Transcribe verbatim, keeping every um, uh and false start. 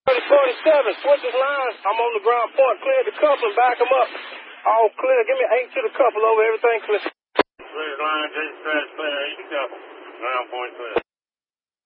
forty-seven, switch his line. I'm on the ground point. Clear the couple and back him up. All clear. Give me eight to the couple over. Everything clear. Clear line, Jason Trash, clear, eight to couple. Ground point clear.